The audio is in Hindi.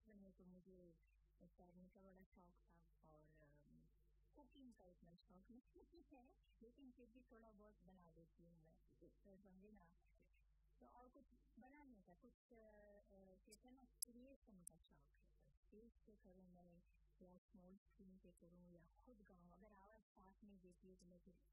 बचपन में तो मुझे तैरने का बड़ा शौक था और कुकिंग का इतना शौक नहीं है, लेकिन फिर भी थोड़ा बहुत बना देती हूँ मैं। तो समझे ना? तो और कुछ बनाने का कुछ कहते हैं ना क्रिएशन का शौक है, बस स्टेज पे करूँ मैं या स्मॉल स्क्रीन पे करूँ या खुद गाऊँ। अगर आवाज़ साफ नहीं देती है तो मैं फिर